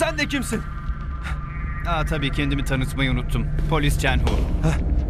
Sen de kimsin? Tabii kendimi tanıtmayı unuttum. Polis Chen Hu.